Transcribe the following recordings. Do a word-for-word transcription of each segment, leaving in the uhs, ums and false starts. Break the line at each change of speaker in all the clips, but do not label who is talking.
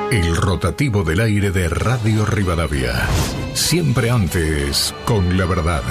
El rotativo del aire de Radio Rivadavia. Siempre antes, con la verdad.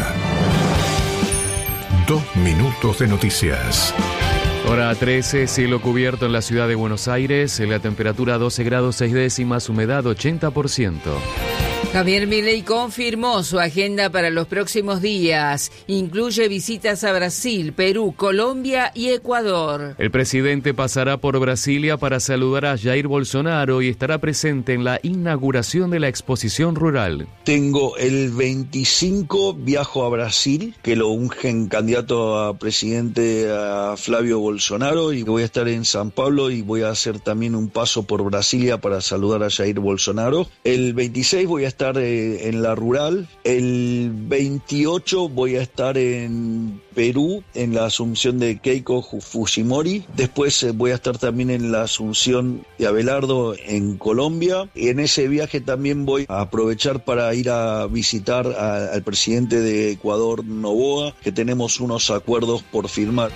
Dos minutos de noticias.
Hora trece, cielo cubierto en la ciudad de Buenos Aires, la temperatura doce grados seis décimas, humedad ochenta por ciento.
Javier Milei confirmó su agenda para los próximos días. Incluye visitas a Brasil, Perú, Colombia y Ecuador.
El presidente pasará por Brasilia para saludar a Jair Bolsonaro y estará presente en la inauguración de la exposición rural.
Tengo el veinticinco, viajo a Brasil, que lo ungen candidato a presidente a Flavio Bolsonaro, y voy a estar en San Pablo y voy a hacer también un paso por Brasilia para saludar a Jair Bolsonaro. El veintiséis voy a estar en la rural, el veintiocho voy a estar en Perú, en la asunción de Keiko Fujimori, después voy a estar también en la asunción de Abelardo en Colombia, y en ese viaje también voy a aprovechar para ir a visitar a, al presidente de Ecuador, Noboa, que tenemos unos acuerdos por firmar.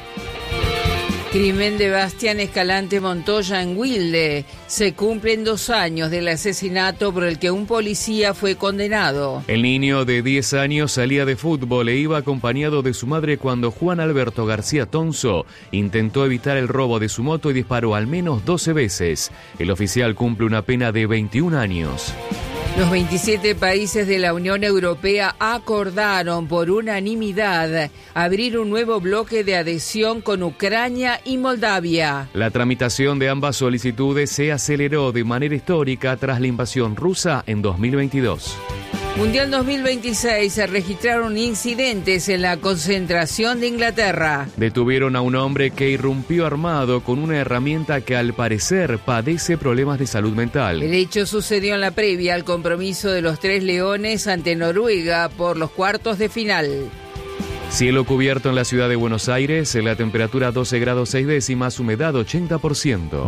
Crimen de Bastián Escalante Montoya en Wilde. Se cumplen dos años del asesinato por el que un policía fue condenado.
El niño de diez años salía de fútbol e iba acompañado de su madre cuando Juan Alberto García Tonso intentó evitar el robo de su moto y disparó al menos doce veces. El oficial cumple una pena de veintiún años.
Los veintisiete países de la Unión Europea acordaron por unanimidad abrir un nuevo bloque de adhesión con Ucrania y Moldavia.
La tramitación de ambas solicitudes se aceleró de manera histórica tras la invasión rusa en dos mil veintidós.
Mundial dos mil veintiséis, se registraron incidentes en la concentración de Inglaterra.
Detuvieron a un hombre que irrumpió armado con una herramienta que al parecer padece problemas de salud mental.
El hecho sucedió en la previa al compromiso de los Tres Leones ante Noruega por los cuartos de final.
Cielo cubierto en la ciudad de Buenos Aires, la temperatura doce grados seis décimas, humedad ochenta por ciento.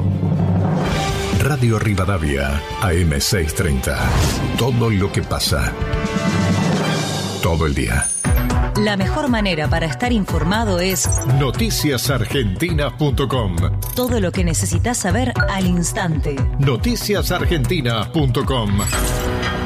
Radio Rivadavia, A M seiscientos treinta. Todo lo que pasa. Todo el día.
La mejor manera para estar informado es
noticias argentinas punto com.
Todo lo que necesitas saber al instante.
noticias argentinas punto com.